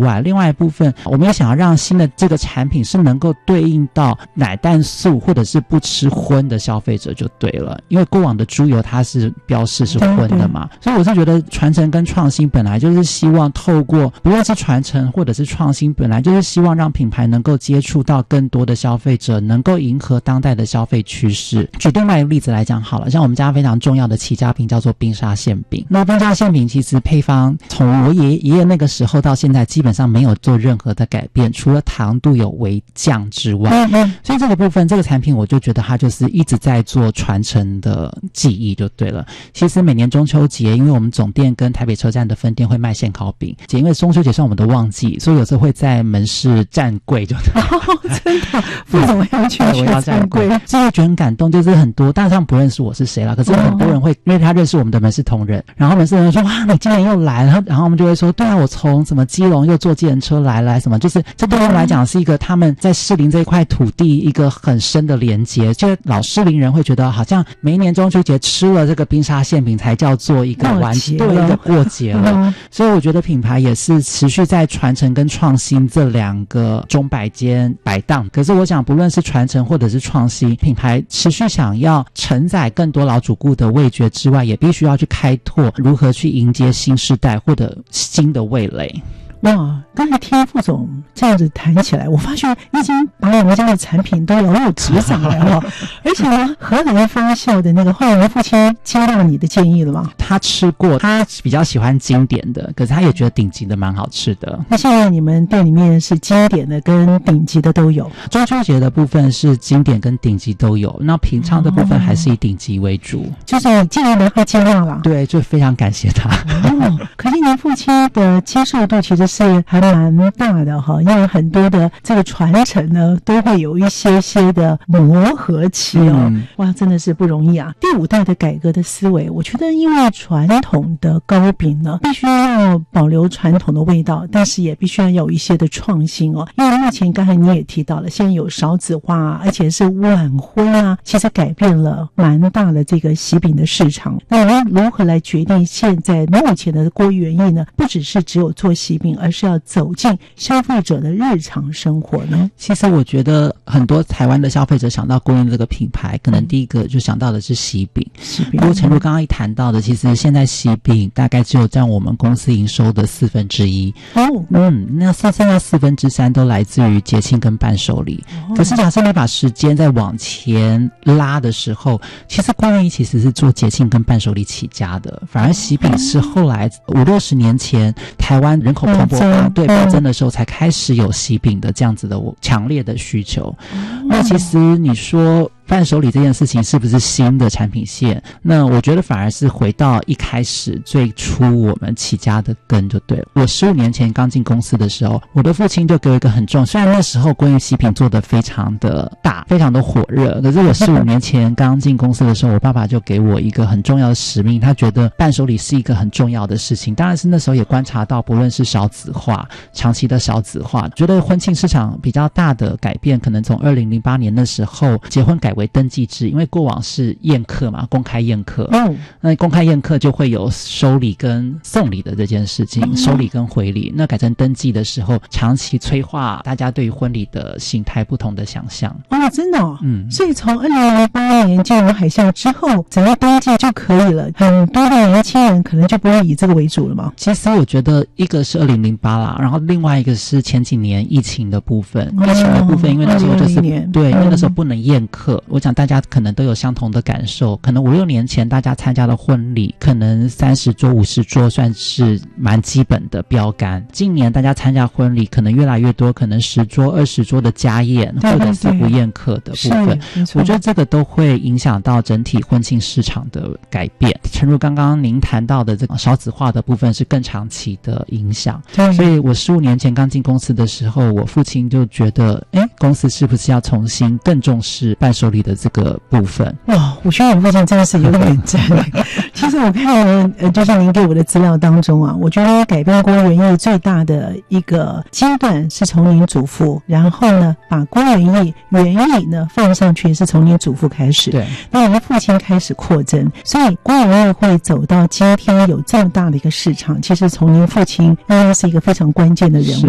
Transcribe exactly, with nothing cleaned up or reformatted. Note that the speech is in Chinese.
外，另外一部分我们也想要让新的这个产品是能够对应到奶蛋素或者是不吃荤的消费者就对了，因为过往的猪油它是标示是荤的嘛，所以我是觉得传承跟创新本来就是希望透过不论是传承或者是创新，本来就是希望让品牌能够接触到更多的消费者，能够迎合当代的消费趋势。举另外一个例子来讲好了，像我们家非常重要的起家品叫做冰沙馅饼，那冰沙馅饼其实配方从我爷爷爷那个时候到现在基本上没有做任何的改变，除了糖度有微降之外，嗯嗯，所以这个部分这个产品我就觉得它就是一直在做传承的记忆就对了。其实每年中秋节，因为我们总店跟台北车站的分店会卖现烤饼，因为中秋节算我们的旺季，所以有时候会在门市站柜就对了。 哦，真的，副总要去我要站柜，所以觉得很感动，就是很多，但是他们不认识我是谁啦，可是很多人会，因为他认识我们的门市同仁，然后门市同仁说哇，你今年又来了，然后我们就会说对啊，我从什么基隆又坐计程车来来什么，就是这对他们来讲是一个他们在士林这一块土地一个很深的连结，就是老士林人会觉得好像每一年中秋节吃了这个冰沙馅饼才叫做一个完对一个过节了，嗯，所以我觉得品牌也是持续在传承跟创新这两个钟摆间摆荡。可是我想不论是传承或者是创新，品牌持续想要承载更多老主顾的味觉之外，也必须要去开拓如何去迎接新世代或者新的味蕾。 哇，刚才听副总这样子谈起来，我发现已经把我们家的产品都了如指掌了哦。而且呢，荷兰发酵的那个，后来你父亲接到你的建议了吗？ 他吃过，他比较喜欢经典的，可是他也觉得顶级的蛮好吃的。 那现在你们店里面是经典的跟顶级的都有？ 中秋节的部分是经典跟顶级都有，那平常的部分还是以顶级为主。哦， 就是尽量的他接纳了。 对，就非常感谢他。 哦，可是您父亲的接受度其实是还蛮大的哈，因为很多的这个传承呢，都会有一些些的磨合期哦。嗯、哇，真的是不容易啊！第五代的改革的思维，我觉得因为传统的糕饼呢，必须要保留传统的味道，但是也必须要有一些的创新哦。因为目前刚才你也提到了，现在有少子化，而且是晚婚啊，其实改变了蛮大的这个喜饼的市场。那我们如何来决定现在目前的郭元益呢？不只是只有做喜饼，而是要走进消费者的日常生活呢？ 其实我觉得很多台湾的消费者想到郭元益这个品牌，可能第一个就想到的是喜饼。 喜饼， 不过诚如刚刚一谈到的，其实现在喜饼大概只有占我们公司营收的四分之一。哦，嗯，那剩下四分之三都来自于节庆跟伴手礼。哦，可是假设你把时间再往前拉的时候，其实郭元益其实是做节庆跟伴手礼起家的，反而喜饼是后来五六十年前台湾人口蓬勃发对暴增的时候才开始有喜饼的这样子的强烈的需求。嗯、那其实你说伴手礼这件事情是不是新的产品线？那我觉得反而是回到一开始最初我们起家的根就对了。我十五年前刚进公司的时候，我的父亲就给我一个很重，虽然那时候关于喜饼做得非常的大，非常的火热，可是我十五年前刚进公司的时候，我爸爸就给我一个很重要的使命，他觉得伴手礼是一个很重要的事情。当然是那时候也观察到，不论是少子化，长期的少子化，觉得婚庆市场比较大的改变，可能从二零零八年的时候结婚改为登记制，因为过往是宴客嘛，公开宴客，嗯，那公开宴客就会有收礼跟送礼的这件事情，嗯、收礼跟回礼。那改成登记的时候，长期催化大家对于婚礼的形态不同的想象。 哦，真的哦，嗯，所以从二零零八年金融海啸之后，只要登记就可以了，很多的年轻人可能就不会以这个为主了嘛。 其实我觉得一个是二零零八啦，然后另外一个是前几年疫情的部分，哦、疫情的部分，因为那时候就是对，因为那时候不能宴客，我想大家可能都有相同的感受，可能五六年前大家参加的婚礼，可能三十桌、五十桌算是蛮基本的标杆。今年大家参加婚礼，可能越来越多，可能十桌、二十桌的家宴，或者是不宴客的部分。我觉得这个都会影响到整体婚庆市场的改变。诚如刚刚您谈到的这个少子化的部分，是更长期的影响。所以我十五年前刚进公司的时候，我父亲就觉得，哎，公司是不是要重新更重视伴手礼的这个部分？ 哇，我觉得我父亲真的是有点赞。其实我看了，呃，就是您给我的资料当中啊，我觉得改变郭元益最大的一个阶段是从您祖父，然后呢，把郭元益元益呢放上去是从您祖父开始， 对， 那您父亲开始扩增，所以郭元益会走到今天有这么大的一个市场，其实从您父亲应该是一个非常关键的人物。